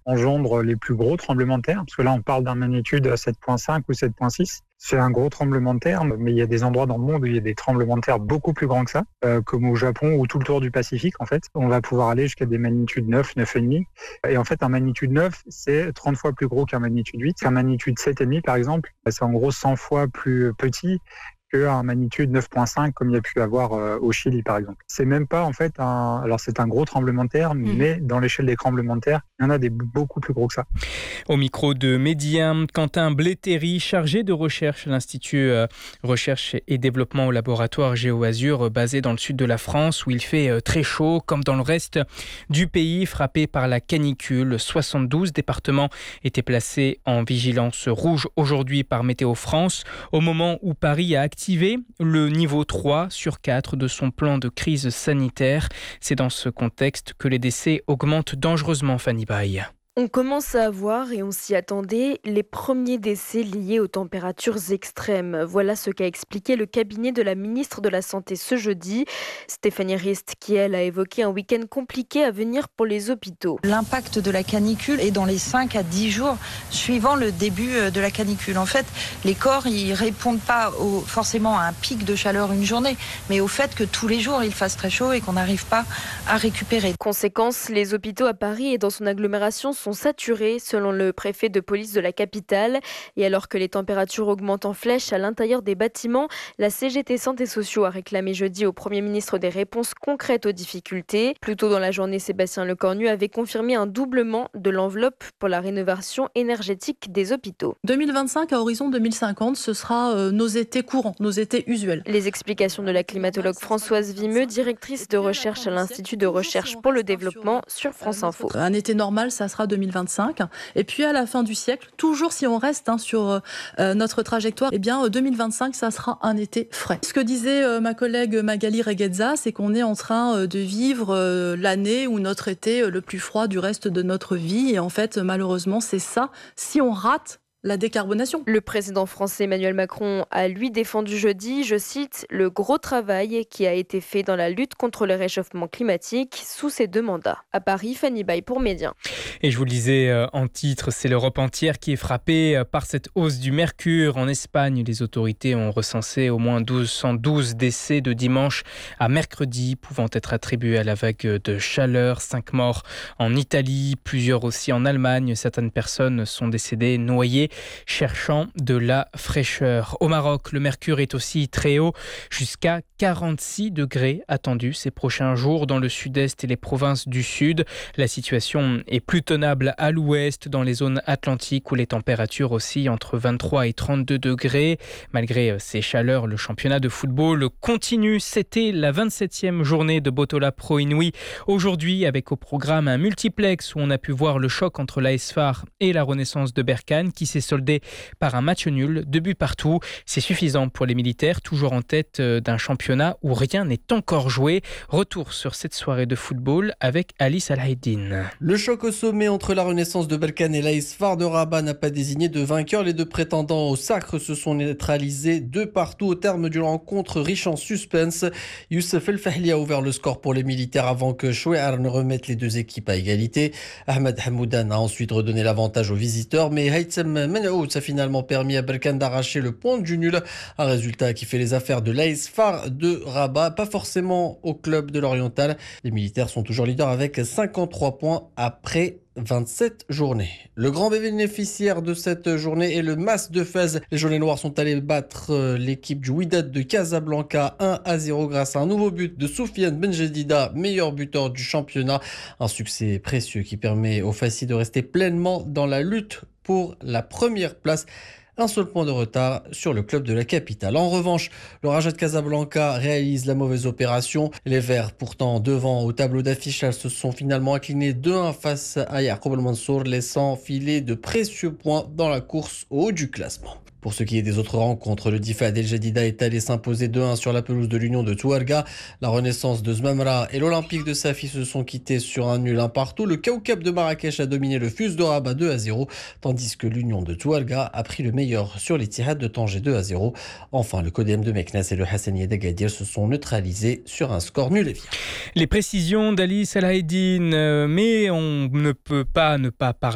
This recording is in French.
engendre les plus gros tremblements de terre, parce que là on parle d'un magnitude 7,5 ou 7,6. C'est un gros tremblement de terre, mais il y a des endroits dans le monde où il y a des tremblements de terre beaucoup plus grands que ça, comme au Japon ou tout le tour du Pacifique en fait. On va pouvoir aller jusqu'à des magnitudes 9, 9,5. Et en fait, un magnitude 9, c'est 30 fois plus gros qu'un magnitude 8. Un magnitude 7,5 par exemple, c'est en gros 100 fois plus petit qu'un magnitude 9,5 comme il y a pu avoir au Chili par exemple. C'est même pas en fait alors c'est un gros tremblement de terre, mais dans l'échelle des tremblements de terre, il y en a des beaucoup plus gros que ça. Au micro de Médien, Quentin Blétéry, chargé de recherche à l'Institut Recherche et Développement au laboratoire GeoAzur, basé dans le sud de la France, où il fait très chaud, comme dans le reste du pays, frappé par la canicule. 72 départements étaient placés en vigilance rouge aujourd'hui par Météo France, au moment où Paris a activé le niveau 3 sur 4 de son plan de crise sanitaire. C'est dans ce contexte que les décès augmentent dangereusement, Fanny Baye. On commence à avoir, et on s'y attendait, les premiers décès liés aux températures extrêmes. Voilà ce qu'a expliqué le cabinet de la ministre de la Santé ce jeudi. Stéphanie Rist, qui elle a évoqué un week-end compliqué à venir pour les hôpitaux. L'impact de la canicule est dans les 5 à 10 jours suivant le début de la canicule. En fait, les corps, ils répondent pas forcément à un pic de chaleur une journée, mais au fait que tous les jours il fasse très chaud et qu'on n'arrive pas à récupérer. Conséquence, les hôpitaux à Paris et dans son agglomération sont saturés, selon le préfet de police de la capitale. Et alors que les températures augmentent en flèche à l'intérieur des bâtiments, la CGT Santé Sociaux a réclamé jeudi au Premier ministre des réponses concrètes aux difficultés. Plus tôt dans la journée, Sébastien Lecornu avait confirmé un doublement de l'enveloppe pour la rénovation énergétique des hôpitaux. 2025 à horizon 2050, ce sera nos étés courants, nos étés usuels. Les explications de la climatologue Françoise Vimeux, directrice de recherche à l'Institut de recherche pour le développement sur France Info. Un été normal, ça sera 2025. Et puis à la fin du siècle, toujours si on reste sur notre trajectoire, 2025, ça sera un été frais. Ce que disait ma collègue Magali Reguezza, c'est qu'on est en train de vivre l'année ou notre été le plus froid du reste de notre vie. Et en fait, malheureusement, c'est ça. Si on rate la décarbonation. Le président français Emmanuel Macron a lui défendu jeudi, je cite, le gros travail qui a été fait dans la lutte contre le réchauffement climatique sous ses 2 mandats. À Paris, Fanny Baye pour Médien. Et je vous le disais en titre, c'est l'Europe entière qui est frappée par cette hausse du mercure. En Espagne, les autorités ont recensé au moins 112 décès de dimanche à mercredi, pouvant être attribués à la vague de chaleur. 5 morts en Italie, plusieurs aussi en Allemagne. Certaines personnes sont décédées noyées, cherchant de la fraîcheur. Au Maroc, le mercure est aussi très haut, jusqu'à 46 degrés attendus ces prochains jours dans le sud-est et les provinces du sud. La situation est plus tenable à l'ouest, dans les zones atlantiques où les températures oscillent entre 23 et 32 degrés. Malgré ces chaleurs, le championnat de football continue. C'était la 27e journée de Botola Pro Inouï. Aujourd'hui, avec au programme un multiplex où on a pu voir le choc entre l'AS Far et la Renaissance de Berkane qui s'est soldé par un match nul, 2 buts partout. C'est suffisant pour les militaires, toujours en tête d'un championnat où rien n'est encore joué. Retour sur cette soirée de football avec Alice Alhaïdine. Le choc au sommet entre la Renaissance de Berkane et l'AS Far de Rabat n'a pas désigné de vainqueur. Les 2 prétendants au sacre se sont neutralisés 2 partout au terme d'une rencontre riche en suspense. Youssef El Fahli a ouvert le score pour les militaires avant que Chouéar ne remette les 2 équipes à égalité. Ahmed Hamoudan a ensuite redonné l'avantage aux visiteurs, mais Haïtem Menaoud a finalement permis à Berkane d'arracher le point du nul. Un résultat qui fait les affaires de l'AS Far de Rabat, pas forcément au club de l'Oriental. Les militaires sont toujours leaders avec 53 points après 27 journées. Le grand bénéficiaire de cette journée est le Mas de Fès. Les Jaunets Noirs sont allés battre l'équipe du Wydad de Casablanca 1-0 grâce à un nouveau but de Soufiane Benjedida, meilleur buteur du championnat. Un succès précieux qui permet aux Fassis de rester pleinement dans la lutte pour la première place. Un seul point de retard sur le club de la capitale. En revanche, le Raja de Casablanca réalise la mauvaise opération. Les Verts, pourtant devant au tableau d'affichage, se sont finalement inclinés 2-1 face à Yacoub El Mansour, laissant filer de précieux points dans la course au haut du classement. Pour ce qui est des autres rencontres, le Difad El Jadida est allé s'imposer 2-1 sur la pelouse de l'Union de Touarga. La Renaissance de Zmamra et l'Olympique de Safi se sont quittés sur un nul 1 partout. Le Kaoukab de Marrakech a dominé le Fus de Rabat 2-0, tandis que l'Union de Touarga a pris le meilleur sur les Tihad de Tanger 2-0. Enfin, le Codem de Meknès et le Hassanieh d'Agadir se sont neutralisés sur un score nul et vierge. Les précisions d'Alice Alhaïdine, mais on ne peut pas ne pas parler